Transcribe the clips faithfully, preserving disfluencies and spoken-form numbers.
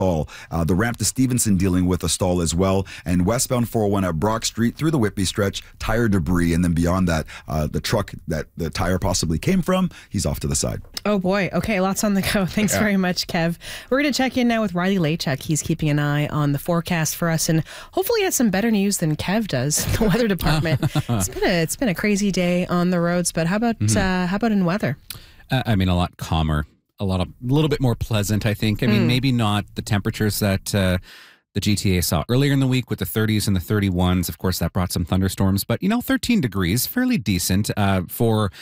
stall. Uh, the ramp to Stevenson dealing with a stall as well. And westbound four oh one at Brock Street through the Whitby stretch, tire debris. And then beyond that, uh, the truck that the tire possibly came from, he's off to the side. Oh boy. Okay, lots on the go. Thanks yeah. very much, Kev. We're going to check in now with Riley Lachuk. He's keeping an eye on the forecast for us and hopefully has some better news than Kev does in the weather department. it's been a it's been a crazy day on the roads, but how about mm-hmm. uh, how about in weather? Uh, I mean, a lot calmer, a lot of a little bit more pleasant, I think. I mean, mm. maybe not the temperatures that uh, the G T A saw earlier in the week with the thirties and the thirty-ones. Of course, that brought some thunderstorms, but you know, thirteen degrees, fairly decent uh, for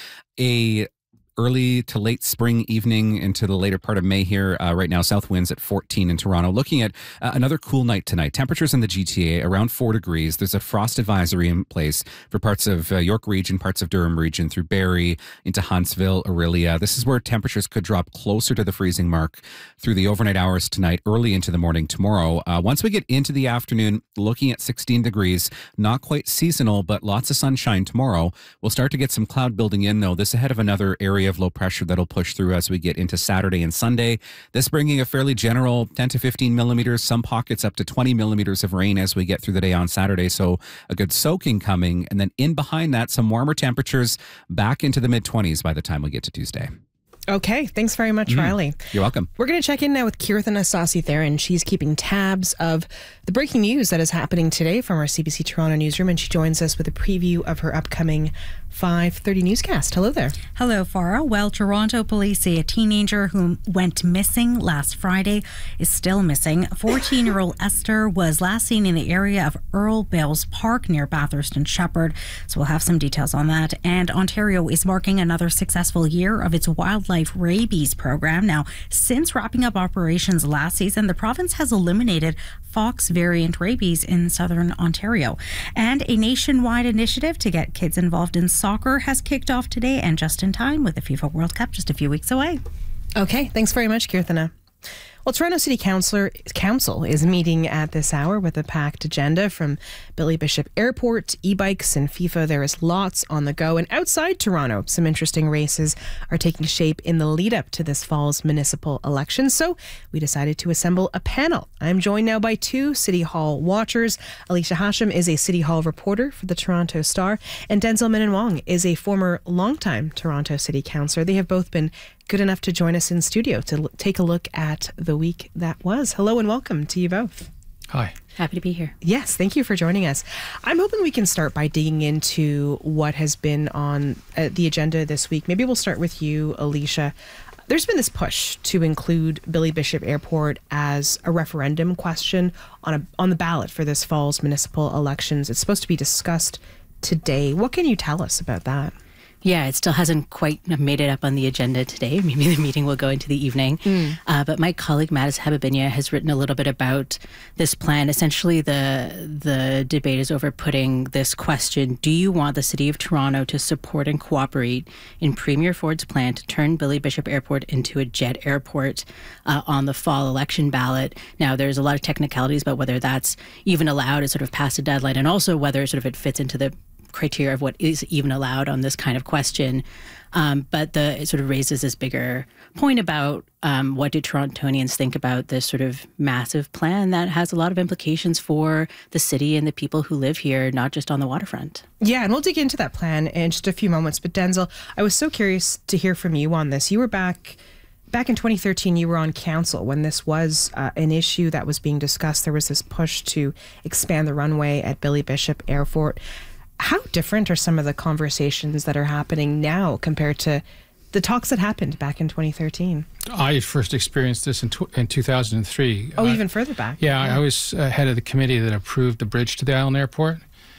a early to late spring evening into the later part of May here. Uh, right now, south winds at fourteen in Toronto. Looking at uh, another cool night tonight. Temperatures in the G T A around four degrees. There's a frost advisory in place for parts of uh, York region, parts of Durham region, through Barrie into Huntsville, Orillia. This is where temperatures could drop closer to the freezing mark through the overnight hours tonight, early into the morning tomorrow. Uh, once we get into the afternoon, looking at sixteen degrees, not quite seasonal, but lots of sunshine tomorrow. We'll start to get some cloud building in, though. This ahead of another area of low pressure that'll push through as we get into Saturday and Sunday. This bringing a fairly general ten to fifteen millimeters, some pockets up to twenty millimeters of rain as we get through the day on Saturday. So a good soaking coming. And then in behind that, some warmer temperatures back into the mid twenties by the time we get to Tuesday. Okay, thanks very much, mm, Riley. You're welcome. We're going to check in now with Kirthana Sasi-Theron. She's keeping tabs of the breaking news that is happening today from our C B C Toronto newsroom, and she joins us with a preview of her upcoming five thirty newscast. Hello there. Hello, Farah. Well, Toronto police say a teenager who went missing last Friday is still missing. fourteen-year-old Esther was last seen in the area of Earl Bales Park near Bathurst and Shepherd. So we'll have some details on that. And Ontario is marking another successful year of its wildlife rabies program. Now, since wrapping up operations last season, the province has eliminated fox variant rabies in southern Ontario. And a nationwide initiative to get kids involved in soccer has kicked off today, and just in time with the FIFA World Cup just a few weeks away. Okay, thanks very much, Kirthana. Well, Toronto City Councillor, Council is meeting at this hour with a packed agenda from Billy Bishop Airport, e-bikes and FIFA. There is lots on the go. And outside Toronto, some interesting races are taking shape in the lead up to this fall's municipal election. So we decided to assemble a panel. I'm joined now by two City Hall watchers. Alicia Hashim is a City Hall reporter for the Toronto Star, and Denzel Minnan-Wong is a former longtime Toronto City Councillor. They have both been good enough to join us in studio to l- take a look at the week that was. Hello and welcome to you both. Hi. Happy to be here. Yes, thank you for joining us. I'm hoping we can start by digging into what has been on uh, the agenda this week. Maybe we'll start with you, Alicia. There's been this push to include Billy Bishop Airport as a referendum question on a on the ballot for this fall's municipal elections. It's supposed to be discussed today. What can you tell us about that? Yeah, it still hasn't quite made it up on the agenda today. Maybe the meeting will go into the evening. Mm. Uh, but my colleague, Mattis Hababinya, has written a little bit about this plan. Essentially, the the debate is over putting this question: do you want the City of Toronto to support and cooperate in Premier Ford's plan to turn Billy Bishop Airport into a jet airport uh, on the fall election ballot? Now, there's a lot of technicalities about whether that's even allowed, it's sort of past a deadline, and also whether sort of it fits into the criteria of what is even allowed on this kind of question. Um, but the it sort of raises this bigger point about um, what do Torontonians think about this sort of massive plan that has a lot of implications for the city and the people who live here, not just on the waterfront. Yeah, and we'll dig into that plan in just a few moments. But Denzel, I was so curious to hear from you on this. You were back back in twenty thirteen, you were on council when this was uh, an issue that was being discussed. There was this push to expand the runway at Billy Bishop Airport. How different are some of the conversations that are happening now compared to the talks that happened back in twenty thirteen? I first experienced this in, tw- in two thousand three. Oh, uh, even further back. Yeah, yeah, I was uh, head of the committee that approved the bridge to the Island Airport.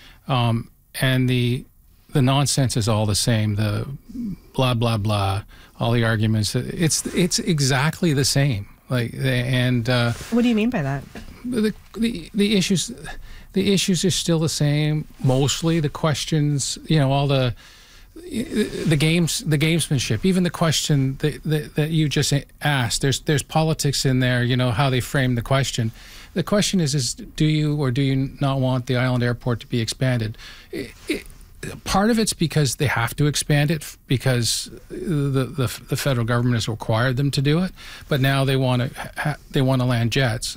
Um, and the the nonsense is all the same. The blah, blah, blah, all the arguments. It's it's exactly the same. Like, and uh, what do you mean by that? The the, the issues... The issues are still the same. Mostly the questions, you know, all the the games, the gamesmanship. Even the question that, that that you just asked. There's there's politics in there. You know how they frame the question. The question is is do you or do you not want the Island Airport to be expanded? It, it, part of it's because they have to expand it because the the, the federal government has required them to do it. But now they want to ha, they want to land jets.